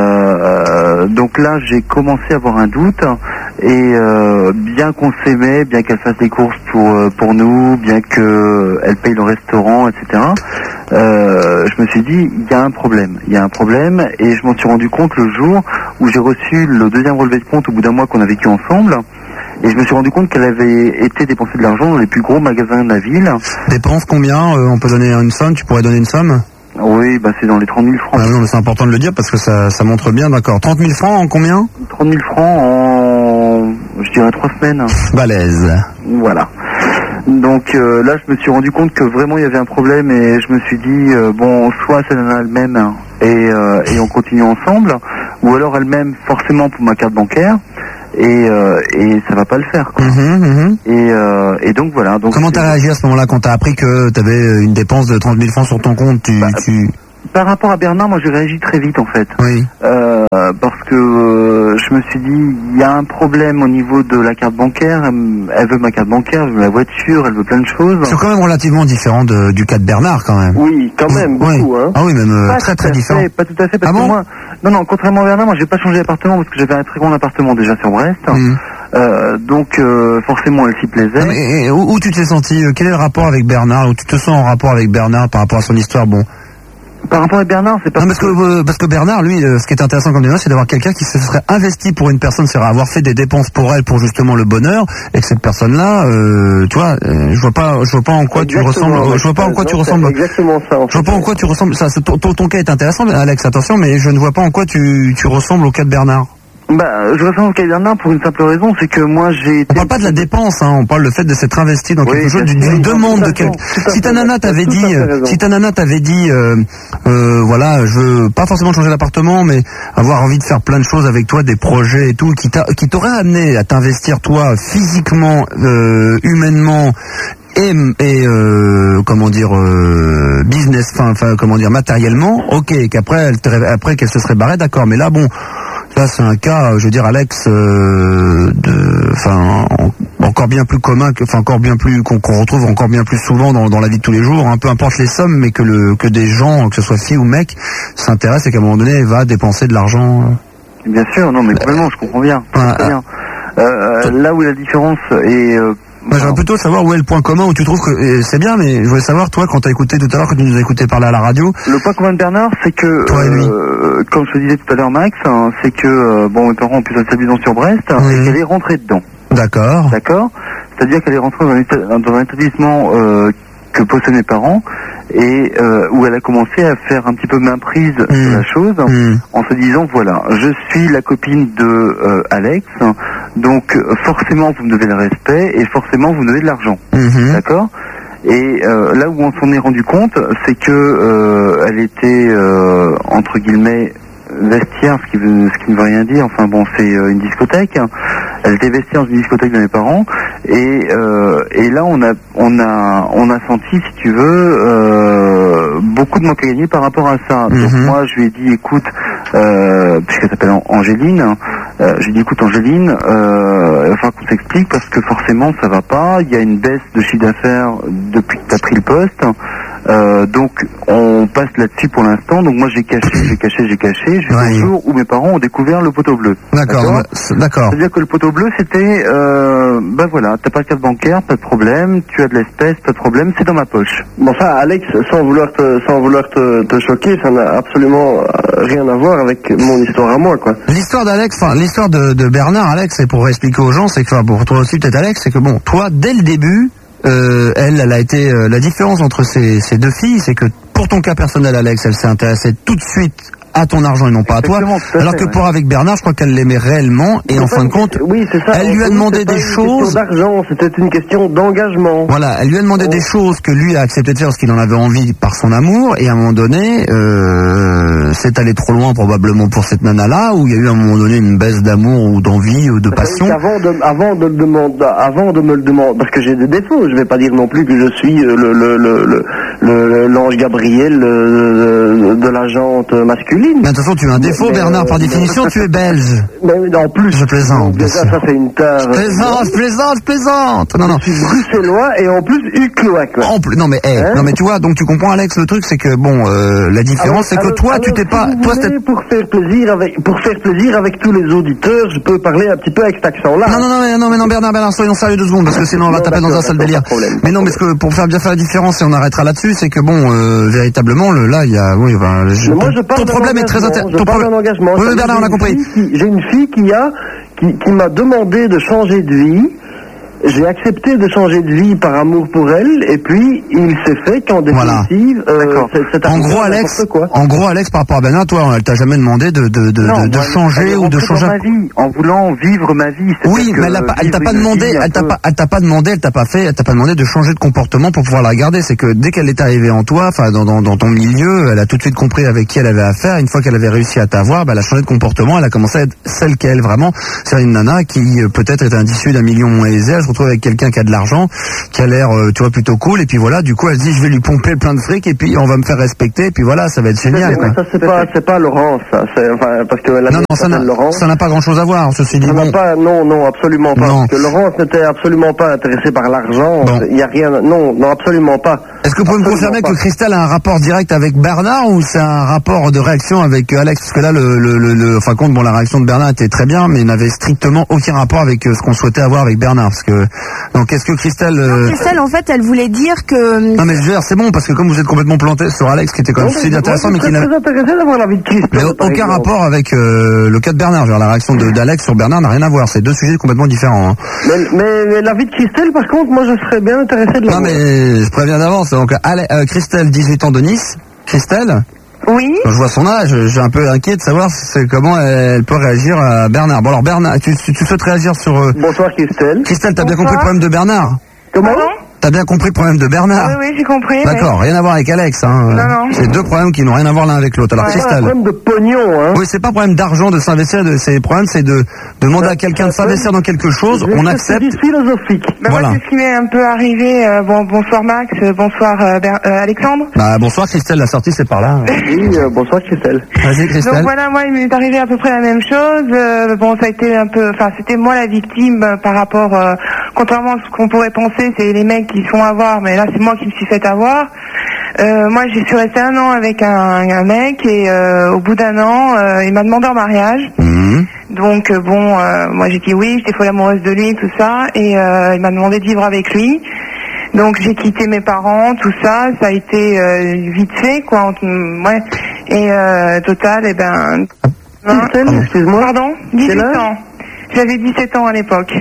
Euh, donc là j'ai commencé à avoir un doute et euh, bien qu'on s'aimait, bien qu'elle fasse des courses pour euh, pour nous, bien que elle paye le restaurant, et cetera. Euh, je me suis dit il y a un problème, il y a un problème et je m'en suis rendu compte le jour où j'ai reçu le deuxième relevé de compte au bout d'un mois qu'on a vécu ensemble. Et je me suis rendu compte qu'elle avait été dépensée de l'argent dans les plus gros magasins de la ville. Dépense combien euh, on peut donner une somme, tu pourrais donner une somme? Oui, bah c'est dans les trente mille francs. Ah non, mais c'est important de le dire parce que ça, ça montre bien, d'accord. trente mille francs en combien? trente mille francs en, je dirais, trois semaines. Balèze. Voilà. Donc euh, là, je me suis rendu compte que vraiment il y avait un problème et je me suis dit, euh, bon, soit c'est elle-même et, euh, et on continue ensemble, ou alors elle-même forcément pour ma carte bancaire. Et, euh, et ça va pas le faire, quoi. Mmh, mmh. Et, euh, et donc voilà. Donc comment t'as réagi à ce moment-là quand t'as appris que t'avais une dépense de trente mille francs sur ton compte? Tu, bah, tu... Par rapport à Bernard, moi j'ai réagi très vite en fait. Oui. Euh, parce que euh, je me suis dit, il y a un problème au niveau de la carte bancaire. Elle, elle veut ma carte bancaire, elle veut la voiture, elle veut plein de choses. C'est quand même relativement différent de, du cas de Bernard quand même. Oui, quand même, oui. beaucoup. Hein. Ah oui, même euh, pas très très fait, différent. Pas tout à fait, parce ah que bon moi, non, non, contrairement à Bernard, moi j'ai pas changé d'appartement parce que j'avais un très grand appartement déjà sur Brest. Mmh. Euh, donc euh, forcément elle s'y plaisait. Ah, mais, et, où, où tu t'es senti, quel est le rapport avec Bernard? Où tu te sens en rapport avec Bernard par rapport à son histoire? Bon. Par rapport à Bernard, c'est pas... Non, parce que, euh, parce que Bernard, lui, euh, ce qui est intéressant comme débat, c'est d'avoir quelqu'un qui se serait investi pour une personne, c'est-à-dire avoir fait des dépenses pour elle, pour justement le bonheur, et que cette personne-là, euh, tu vois, euh, je vois pas, je vois pas en quoi exactement, tu ressembles, euh, je vois pas en quoi non, tu ressembles. Exactement ça. En je vois pas en quoi tu ressembles. Ça, ton, ton, ton cas est intéressant, Alex, attention, mais je ne vois pas en quoi tu, tu ressembles au cas de Bernard. Bah, je ressemble au cas de Bernard pour une simple raison, c'est que moi j'ai été... On parle pas de la dépense, hein, on parle le fait de s'être investi dans oui, quelque chose, d'une demande de quelqu'un. Si ta nana t'avait dit, si ta nana t'avait dit, euh, euh, voilà, je veux pas forcément changer d'appartement, mais avoir envie de faire plein de choses avec toi, des projets et tout, qui t'a, qui t'aurait amené à t'investir toi physiquement, euh, humainement. Et, et euh, comment dire euh, business, enfin comment dire matériellement, ok, qu'après elle, après qu'elle se serait barrée, d'accord, mais là bon. Là, c'est un cas, je veux dire, Alex, euh, de, enfin, en, encore bien plus commun, enfin encore bien plus qu'on qu'on retrouve encore bien plus souvent dans, dans la vie de tous les jours. Hein, peu importe les sommes, mais que le que des gens, que ce soit fille ou mec, s'intéressent et qu'à un moment donné, va dépenser de l'argent. Bien sûr, non, mais complètement, je comprends bien. Je comprends bien. Euh, là où la différence est euh, Moi, j'aimerais plutôt savoir où est le point commun où tu trouves que c'est bien, mais je voulais savoir, toi, quand tu as écouté tout à l'heure, quand tu nous as écouté parler à la radio. Le point commun de Bernard, c'est que, toi et lui. Euh, comme je te disais tout à l'heure, Max, hein, c'est que, euh, bon, mes parents ont pu s'installer sur Brest, mmh. et qu'elle est rentrée dedans. D'accord. D'accord. C'est-à-dire qu'elle est rentrée dans un, éta- dans un établissement euh, que possèdent mes parents, et euh, où elle a commencé à faire un petit peu main prise mmh. sur la chose, mmh. en se disant, voilà, je suis la copine de euh, Alex, donc forcément vous me devez le respect, et forcément vous me devez de l'argent. Mmh. D'accord. Et euh, là où on s'en est rendu compte, c'est que euh, elle était, euh, entre guillemets, vestiaire, ce qui, veut, ce qui ne veut rien dire, enfin bon, c'est euh, une discothèque. Elle était vestiaire dans une discothèque de mes parents, et, euh, et là on a, on a, on a senti, si tu veux, euh, beaucoup de manque à gagner par rapport à ça. Mm-hmm. Donc moi je lui ai dit, écoute, euh, puisqu'elle s'appelle Angéline, euh, j'ai dit, écoute Angéline, euh, il va falloir qu'on s'explique parce que forcément ça va pas, il y a une baisse de chiffre d'affaires depuis que tu as pris le poste. Euh, donc on passe là-dessus pour l'instant. Donc moi j'ai caché, j'ai caché, j'ai caché jusqu'au Ouais. jour où mes parents ont découvert le poteau bleu. D'accord, D'accord. c'est- d'accord. C'est-à-dire que le poteau bleu c'était, euh, ben voilà, t'as pas de carte bancaire, pas de problème, tu as de l'espèce, pas de problème, c'est dans ma poche. Bon, ça, Alex, sans vouloir te, sans vouloir te, te choquer, ça n'a absolument euh, rien à voir avec mon histoire à moi, quoi. L'histoire d'Alex, enfin l'histoire de, de Bernard, Alex, et pour expliquer aux gens, c'est que, enfin, pour toi aussi peut-être Alex, c'est que bon, toi dès le début, euh, elle, elle a été euh, la différence entre ces, ces deux filles, c'est que pour ton cas personnel, Alex, elle s'est intéressée tout de suite à ton argent et non pas à toi, Exactement, tout à alors fait, que ouais. pour avec Bernard, je crois qu'elle l'aimait réellement et en C'est fin pas de une compte, question- oui, c'est ça. elle lui a C'est demandé pas des une choses. question d'argent, c'était une question d'engagement. Voilà, elle lui a demandé des choses que lui a accepté de faire parce qu'il en avait envie par son amour, et à un moment donné, euh, c'est allé trop loin probablement pour cette nana-là, où il y a eu à un moment donné une baisse d'amour ou d'envie ou de passion. Avant de, avant de le demander, avant de me le demander, parce que j'ai des défauts, je vais pas dire non plus que je suis euh, le, le, le, le, le- l'ange Gabriel euh, de, de la jante masculine. Mais de toute façon, tu as un défaut, Mais, Bernard, par euh, définition, tu es belge. Mais en plus, Je plaisante, bien déjà, sûr. ça c'est une tare. Je plaisante, je plaisante, je plaisante. Non, non. Je suis bruxellois et en plus uclois, quoi. En plus, non mais, hey, Hein non mais tu vois, donc tu comprends, Alex, le truc, c'est que bon, euh, la différence, c'est que Alors- toi, alors, tu t'es si pas, vous toi, voulez, c'était. pour faire plaisir avec, pour faire plaisir avec tous les auditeurs, je peux parler un petit peu avec cet accent-là. Non, non, non, mais non, mais non, Bernard, Bernard, soyons sérieux deux secondes, parce que sinon on va Non, taper dans un d'accord, sale d'accord, délire. pas de problème, Mais pas non, de parce que pour faire bien faire la différence, et on arrêtera là-dessus, c'est que bon, euh, véritablement, le, là, il y a, oui, ben, je- Mais moi, je ton, parle ton d'un problème est très engagement, intéressant. je Ton parle problème. d'un engagement. Oui, oui, C'est-à-dire, Bernard, on a j'ai une compris. fille qui- J'ai une fille qui a, qui, qui m'a demandé de changer de vie. J'ai accepté de changer de vie par amour pour elle, et puis il s'est fait qu'en Voilà. définitive, euh, D'accord. c'est, c'est En arrivé gros, à Alex, n'importe quoi. en gros, Alex, par rapport à Bernard, toi, elle t'a jamais demandé de, de, de, Non, de, de moi, changer elle est ou de rentrée changer. dans ma vie en voulant vivre ma vie. C'est-à-dire Oui, que mais elle, a pas, elle t'a vivre pas une demandé, vie un elle t'a peu- pas, elle t'a pas demandé, elle t'a pas fait, elle t'a pas demandé de changer de comportement pour pouvoir la garder. C'est que dès qu'elle est arrivée en toi, enfin dans, dans, dans ton milieu, elle a tout de suite compris avec qui elle avait affaire. Une fois qu'elle avait réussi à t'avoir, bah, elle a changé de comportement, elle a commencé à être celle qu'elle vraiment. C'est une nana qui euh, peut-être est un issue d'un million moins aisé. Elle se retrouve avec quelqu'un qui a de l'argent, qui a l'air, euh, tu vois, plutôt cool. Et puis voilà, du coup, elle se dit, je vais lui pomper plein de fric et puis on va me faire respecter. Et puis voilà, ça va être génial. Mais Quoi. ça, c'est pas, c'est pas Laurence, ça. C'est, enfin, parce que la Non, mienne non, ça n'a, s'appelle Laurence. ça n'a pas grand-chose à voir. Ceci dit, Ça n'a bon. pas, non, non, absolument pas. Non. Parce que Laurence n'était absolument pas intéressée par l'argent. Bon. Il y a rien, non, non, absolument pas. Est-ce que vous pouvez me Absolument confirmer pas. que Christelle a un rapport direct avec Bernard ou c'est un rapport de réaction avec euh, Alex? Parce que là, le, le, le, le- enfin, compte, bon, la réaction de Bernard était très bien, mais n'avait strictement aucun rapport avec euh, ce qu'on souhaitait avoir avec Bernard. Parce que, donc, est-ce que Christelle, euh, Christelle, en fait, elle voulait dire que... non mais je veux dire, c'est bon parce que comme vous êtes complètement planté sur Alex, qui était quand même Non, si mais intéressant, mais moi, qui je n'a serais très intéressé d'avoir l'avis de Christelle. mais par aucun exemple. rapport avec euh, le cas de Bernard. Je veux dire, la réaction de d'Alex sur Bernard n'a rien à voir. C'est deux sujets complètement différents. Hein. Mais, mais, mais l'avis de Christelle, par contre, moi, je serais bien intéressé de Non l'avoir. mais je préviens d'avance. Donc, Ale- euh, Christelle, dix-huit ans de Nice. Christelle. Oui. Quand je vois son âge, je suis un peu inquiet de savoir c'est comment elle peut réagir à Bernard. Bon alors Bernard, tu, tu, tu souhaites réagir sur... euh, Bonsoir, Christelle. Christelle, t'as bien Bonsoir. compris le problème de Bernard? Comment? Pardon? T'as bien compris le problème de Bernard? Oui, oui, j'ai compris. D'accord, rien à voir avec Alex. Hein. Non, non. C'est deux problèmes qui n'ont rien à voir l'un avec l'autre. Alors Ouais. C'est pas un Christelle... problème de pognon, hein. Oui, c'est pas un problème d'argent, de s'investir, de, c'est le problème, c'est de demander à quelqu'un de s'investir dans quelque chose, on accepte. C'est philosophique. Ben Voilà. Moi, c'est ce qui m'est un peu arrivé. euh, bon, bonsoir Max, euh, bonsoir euh, Ber- euh, Alexandre. Bah bonsoir Christelle, la sortie c'est par là. Oui, euh, bonsoir, Christelle. Vas-y Christelle. Donc voilà, moi, il m'est arrivé à peu près la même chose. Euh, bon, ça a été un peu, enfin, c'était moi la victime euh, par rapport, euh, contrairement à ce qu'on pourrait penser, c'est les mecs qui se font avoir, mais là, c'est moi qui me suis fait avoir. Euh, moi, j'ai suis restée un an avec un, un mec et euh, au bout d'un an, euh, il m'a demandé en mariage. Mmh. Donc euh, bon, euh, moi j'ai dit oui, j'étais folle amoureuse de lui, tout ça, et euh, il m'a demandé de vivre avec lui. Donc j'ai quitté mes parents, tout ça, ça a été euh, vite fait, quoi. On- ouais. Et euh, total, et ben. hein, Christelle, excuse-moi. Pardon, dix-huit Quel âge ans. J'avais dix-sept ans à l'époque.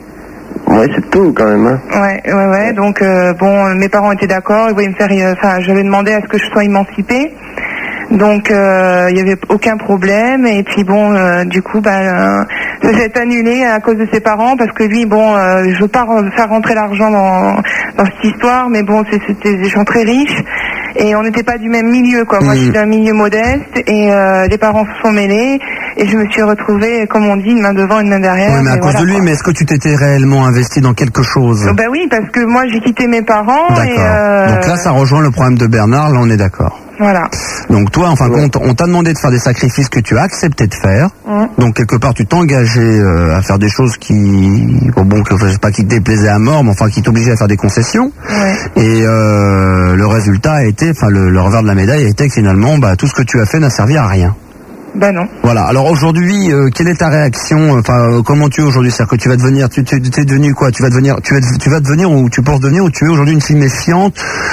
Ouais, c'est tout, quand même, hein. Ouais, ouais, ouais. Donc euh, bon, mes parents étaient d'accord, ils voulaient me faire, euh, enfin, j'avais demandé à ce que je sois émancipée. Donc euh, il y avait aucun problème et puis bon euh, du coup bah euh, ça s'est annulé à cause de ses parents parce que lui bon euh, je veux pas re- faire rentrer l'argent dans dans cette histoire mais bon c'est- c'était des gens très riches et on n'était pas du même milieu quoi. Moi Mmh. je suis d'un milieu modeste et euh, les parents se sont mêlés et je me suis retrouvée comme on dit une main devant une main derrière. Oui mais à et cause voilà, de lui, quoi. mais est-ce que tu t'étais réellement investi dans quelque chose? Ben oui parce que moi j'ai quitté mes parents D'accord. et euh, Donc là ça rejoint le problème de Bernard, là on est d'accord. voilà. Donc toi, en fin de compte, on t'a demandé de faire des sacrifices que tu as accepté de faire. Mmh. Donc quelque part, tu t'engageais euh, à faire des choses qui, bon, bon, que je sais pas qui te déplaisaient à mort, mais enfin qui t'obligeaient à faire des concessions. Ouais. Et euh, le, le résultat a été, enfin le, le revers de la médaille a été que finalement, bah, tout ce que tu as fait n'a servi à rien. Ben non. Voilà. Alors aujourd'hui, euh, quelle est ta réaction? Enfin, euh, comment tu es aujourd'hui? C'est-à-dire que tu vas devenir, tu tu es devenu quoi? Tu vas devenir, tu vas, tu vas devenir ou tu penses devenir ou tu es aujourd'hui une fille méfiante?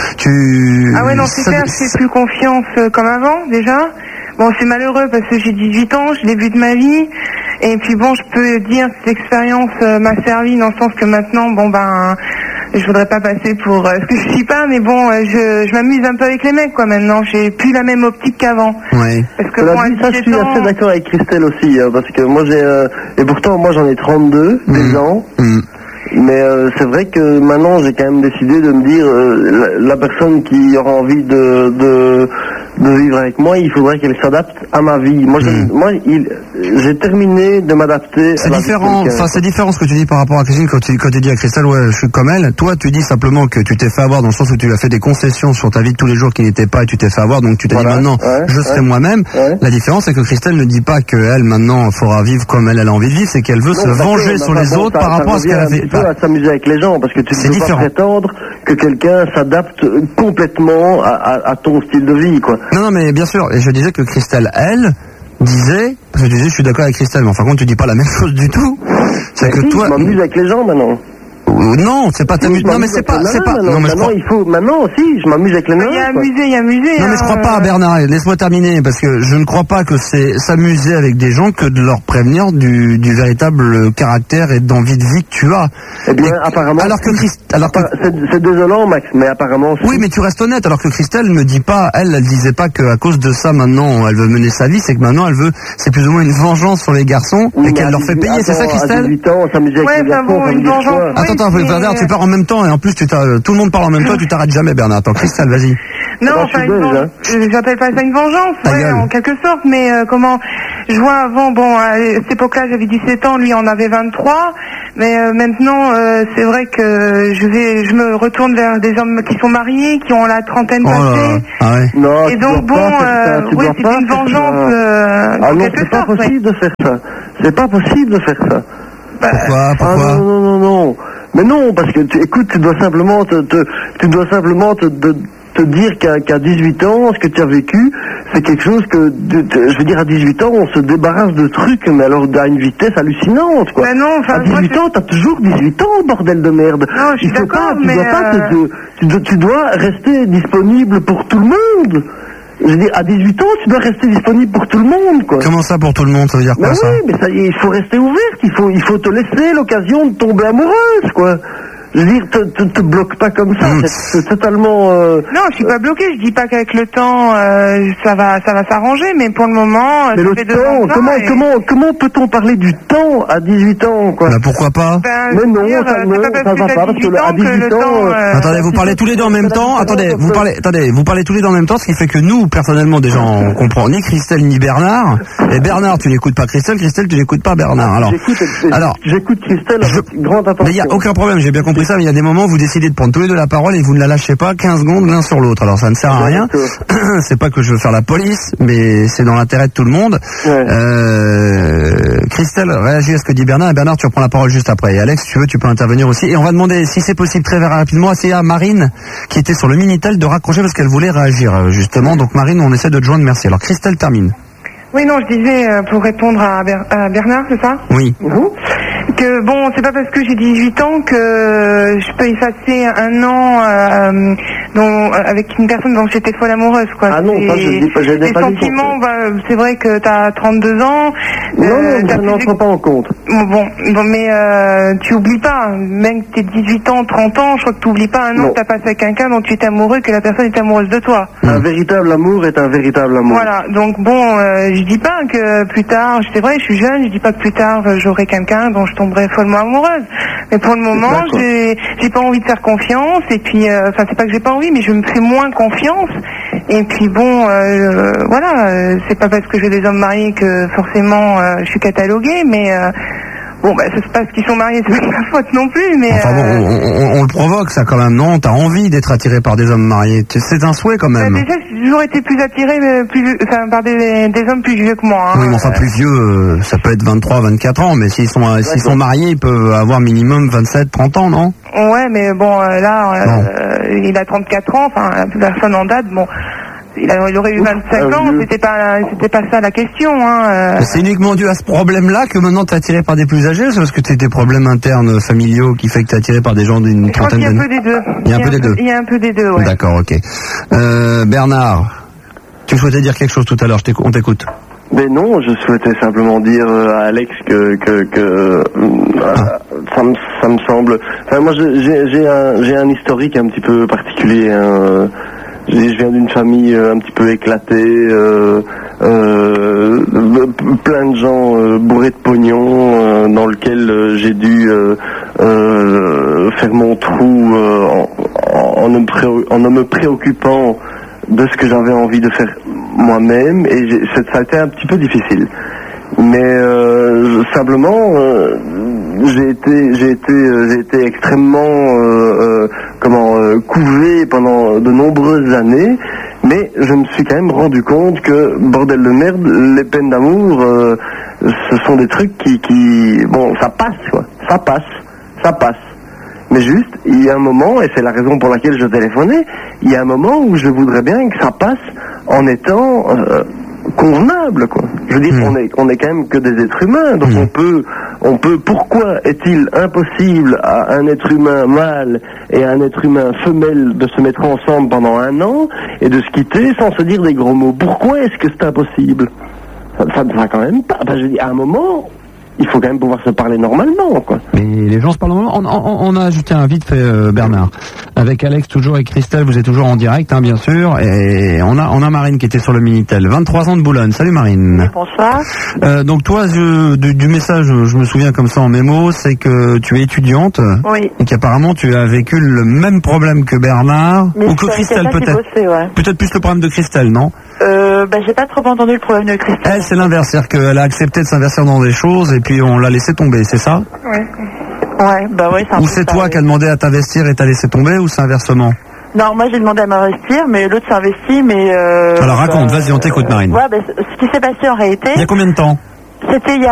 Tu. Ah ouais, non, c'est clair, je fais plus confiance euh, comme avant déjà. Bon, c'est malheureux parce que j'ai dix-huit ans, je débute ma vie. Et puis bon, je peux dire que cette expérience euh, m'a servi dans le sens que maintenant, bon ben, je voudrais pas passer pour euh, ce que je suis pas, mais bon, euh, je, je m'amuse un peu avec les mecs, quoi. Maintenant, j'ai plus la même optique qu'avant. Ouais. Parce que Cela bon, à dit, ça, je suis dix-sept ans, assez d'accord avec Christelle aussi, hein, parce que moi j'ai, euh, et pourtant moi j'en ai trente-deux, Mmh. deux ans. Mmh. Mais euh, c'est vrai que maintenant j'ai quand même décidé de me dire euh, la, la personne qui aura envie de, de de vivre avec moi, il faudrait qu'elle s'adapte à ma vie. Moi, je, Mm. moi il, j'ai terminé de m'adapter. C'est à la vie différent, de quelqu'un. enfin c'est différent ce que tu dis par rapport à Christine quand tu, quand tu dis à Christelle ouais je suis comme elle. Toi tu dis simplement que tu t'es fait avoir dans le sens où tu as fait des concessions sur ta vie de tous les jours qui n'étaient pas et tu t'es fait avoir donc tu t'es Voilà, dit maintenant ouais, je serai ouais. moi-même. Ouais. La différence c'est que Christelle ne dit pas qu'elle maintenant faudra vivre comme elle, elle a envie de vivre, c'est qu'elle veut Non, se d'accord, venger mais sur enfin, les bon, autres ça- par ça rapport à ce qu'elle a revient un fait. petit peu à s'amuser avec les gens, parce que tu C'est ne peux différent. pas prétendre que quelqu'un s'adapte complètement à, à, à ton style de vie, quoi. Non non mais bien sûr, et je disais que Christelle elle disait, parce que je disais je suis d'accord avec Christelle, mais enfin contre tu dis pas la même chose du tout. C'est que Si, toi je m'amuse avec les gens maintenant. Euh, non, c'est pas t'amuser. Je Non mais m'amuse c'est avec pas les c'est nains, pas maintenant. non mais je Maintenant, crois il faut maintenant aussi, je m'amuse avec les nains. il y a quoi. amusé, il y a amusé. Non mais je hein, crois pas euh, Bernard, laisse-moi terminer parce que je ne crois pas que c'est s'amuser avec des gens que de leur prévenir du, du véritable caractère et d'envie de vie que tu as. Eh bien, Et- apparemment, alors que Christ, alors que Enfin, c'est, c'est désolant, Max, mais apparemment. oui mais tu restes honnête, alors que Christelle ne dit pas, elle, elle disait pas qu'à cause de ça maintenant elle veut mener sa vie, c'est que maintenant elle veut, c'est plus ou moins une vengeance sur les garçons Oui, et mais qu'elle à leur fait dix-huit payer, c'est ça attends, À Christelle? dix-huit ans, s'amuser avec Ouais, les enfin garçons, bon, ça veut une dire vengeance. quoi? Oui, Attends, attends, mais- Bernard, tu pars en même temps et en plus tu t'as, tout le monde parle en même temps, tu t'arrêtes jamais Bernard. Attends, Christelle, vas-y. Non, Moi, je enfin, suis une belge, vengeance, euh, j'appelle pas ça une vengeance, Ta ouais, gueule. en quelque sorte, mais euh, comment, je vois avant, bon, à cette époque-là, j'avais dix-sept ans, lui en avait vingt-trois, mais euh, maintenant, euh, c'est vrai que je vais, je me retourne vers des hommes qui sont mariés, qui ont la trentaine Oh là là. passée, Ah ouais. Non, et tu donc dois bon, pas faire ça, euh, tu oui, dois c'est pas une faire vengeance, ça. euh, Ah en non, quelque c'est pas sorte, ouais. possible de faire ça. C'est pas possible de faire ça. Pourquoi, Ah pourquoi? non, non, non, non. Mais non, parce que, tu, écoute, tu dois simplement te, te- tu dois simplement te, te, te dire qu'à, qu'à dix-huit ans, ce que tu as vécu, c'est quelque chose que, de- de- je veux dire, à dix-huit ans, on se débarrasse de trucs, mais alors à une vitesse hallucinante, quoi. Bah non, enfin, à moi, dix-huit je- ans, t'as toujours dix-huit ans, bordel de merde. Non, je suis Il faut d'accord, pas, tu mais, dois pas te- euh, te- tu, dois, tu dois rester disponible pour tout le monde. Je veux dire, à dix-huit ans, tu dois rester disponible pour tout le monde, quoi. Comment ça pour tout le monde, ça veut dire Mais quoi ça? oui, mais ça, il faut rester ouverte, il faut, il faut te laisser l'occasion de tomber amoureuse, quoi. Je veux dire, te, te, te bloque pas comme ça, Mm. c'est, c'est totalement... Euh, Non, je suis pas bloquée. Je dis pas qu'avec le temps, euh, ça va, ça va s'arranger, mais pour le moment, mais ça le fait deux ans temps, que ça, comment, et- comment, comment peut-on parler du temps à dix-huit ans, quoi? Bah pourquoi pas? Ben, Mais je veux non, dire, ça, euh, non, c'est pas ça parce va que pas, t'as parce que dix-huit à ans que le dix-huit ans, temps. euh, euh, Attendez, vous parlez tous les deux en même temps. Attendez, vous parlez, attendez, vous parlez tous les deux en même temps, ce qui fait que nous, personnellement, déjà, on comprend ni Christelle ni Bernard. Et Bernard, tu n'écoutes pas Christelle, Christelle, tu n'écoutes pas Bernard. Alors, J'écoute, alors, j'écoute Christelle je- avec grande attention. mais il n'y a aucun problème, j'ai bien compris ça, mais il y a des moments où vous décidez de prendre tous les deux la parole et vous ne la lâchez pas quinze secondes l'un sur l'autre. Alors ça ne sert à rien. C'est pas que je veux faire la police, mais c'est dans l'intérêt de tout le monde. Ouais. Euh, Christelle réagit à ce que dit Bernard, et Bernard, tu reprends la parole juste après. Et Alex, si tu veux, tu peux intervenir aussi. Et on va demander, si c'est possible, très rapidement, c'est à Marine, qui était sur le Minitel, de raccrocher parce qu'elle voulait réagir, euh, justement. Donc Marine, on essaie de te joindre, merci. Alors Christelle termine. Oui, non, je disais, euh, pour répondre à, Ber- à Bernard, c'est ça? Oui. Mhm. Que bon, c'est pas parce que j'ai dix-huit ans que je peux effacer un an euh, dont, avec une personne dont j'étais folle amoureuse, quoi. Ah non, ça, je C'est- dis pas- je n'ai les pas dit sentiments, ça. bah, c'est vrai que t'as trente-deux ans. Non, euh, non, t'as ça plus n'entre pas en compte. Bon, bon, bon, mais euh, tu oublies pas, même que t'es dix-huit ans, trente ans, je crois que tu oublies pas un an Non. que t'as passé avec quelqu'un dont tu étais amoureux, que la personne est amoureuse de toi. Un véritable amour est un véritable amour. Voilà, donc bon, euh, je dis pas que plus tard, c'est vrai, je suis jeune, je dis pas que plus tard euh, j'aurai quelqu'un dont je tomberai follement amoureuse. Mais pour le moment, D'accord. j'ai j'ai pas envie de faire confiance, et puis, euh, enfin c'est pas que j'ai pas envie, mais je me fais moins confiance. Et puis bon, euh, voilà, euh, c'est pas parce que j'ai des hommes mariés que forcément euh, je suis cataloguée, mais euh, Bon, bah, c'est parce qu'ils sont mariés, c'est pas ma faute non plus, mais... Enfin bon, euh, on, on, on le provoque ça quand même, non? T'as envie d'être attiré par des hommes mariés. C'est un souhait quand bah, même. déjà, j'ai toujours été plus attirée mais plus, vieux- enfin, par des, des hommes plus vieux que moi. Hein. Oui, mais enfin plus vieux, euh, ça peut être vingt-trois, vingt-quatre ans, mais s'ils sont, euh, s'ils sont mariés, ils peuvent avoir minimum vingt-sept, trente ans, non? Ouais, mais bon, euh, là, euh, il a trente-quatre ans, enfin, la personne en date, bon... Il, a, il aurait eu vingt-cinq ah, ans, oui. c'était pas, c'était pas ça la question. Hein. euh. C'est uniquement dû à ce problème-là que maintenant t'es attiré par des plus âgés, c'est parce que t'as des problèmes internes familiaux qui fait que t'es attiré par des gens d'une Je crois trentaine qu'il y a un d'années? peu des deux. Il y a un peu des deux. Il y a un peu des deux, ouais. D'accord, ok. Euh, Bernard, tu souhaitais dire quelque chose tout à l'heure, je t'écou- on t'écoute. Mais non, je souhaitais simplement dire euh, à Alex que, que, que euh, Ah. ça, me, ça me semble... Enfin, moi, je- j'ai j'ai un, j'ai un historique un petit peu particulier. Hein. Je je viens d'une famille euh, un petit peu éclatée, euh, euh, plein de gens euh, bourrés de pognon, euh, dans lequel euh, j'ai dû euh, euh, faire mon trou euh, en, en, ne me pré- en ne me préoccupant de ce que j'avais envie de faire moi-même, et j'ai- ça a été un petit peu difficile. Mais euh, simplement, euh, j'ai été, j'ai été, euh, j'ai été extrêmement, euh, euh, comment, euh, couvé pendant de nombreuses années. Mais je me suis quand même rendu compte que, bordel de merde, les peines d'amour, euh, ce sont des trucs qui, qui, bon, ça passe, quoi. Ça passe, ça passe. Mais juste, il y a un moment, et c'est la raison pour laquelle je téléphonais, il y a un moment où je voudrais bien que ça passe en étant euh, convenable, quoi. Je veux dire, Mmh. on est, on est quand même que des êtres humains, donc Mmh. on peut, on peut. Pourquoi est-il impossible à un être humain mâle et à un être humain femelle de se mettre ensemble pendant un an et de se quitter sans se dire des gros mots? Pourquoi est-ce que c'est impossible? Ça, ça ne va quand même pas. Enfin, je dis, à un moment, il faut quand même pouvoir se parler normalement, quoi. Mais les gens se parlent normalement. On, on, on a ajouté un vite fait, euh, Bernard. Avec Alex toujours et Christelle, vous êtes toujours en direct, hein, bien sûr. Et on a, on a Marine qui était sur le Minitel. vingt-trois ans de Boulogne. Salut Marine. Bonsoir. Euh, donc toi, je, du, du message, je me souviens comme ça en mémo, c'est que tu es étudiante. Oui. Et qu'apparemment tu as vécu le même problème que Bernard. Mais ou que c'est Christelle quelqu'un qui peut-être. bossait, ouais. Peut-être plus le problème de Christelle, non? Euh, bah, j'ai pas trop entendu le problème de Christelle. Elle, c'est l'inverse. C'est-à-dire qu'elle a accepté de s'inverser dans des choses et puis on l'a laissé tomber, c'est ça? Ouais. Ouais, bah ouais, c'est un Ou peu c'est toi pareil. qui as demandé à t'investir et t'as laissé tomber, ou c'est inversement? Non, moi j'ai demandé à m'investir, mais l'autre s'investit, mais... Euh, Alors raconte, bah, vas-y, on t'écoute Marine. Ouais, bah, ce qui s'est passé en réalité, Il y a combien de temps? c'était il y a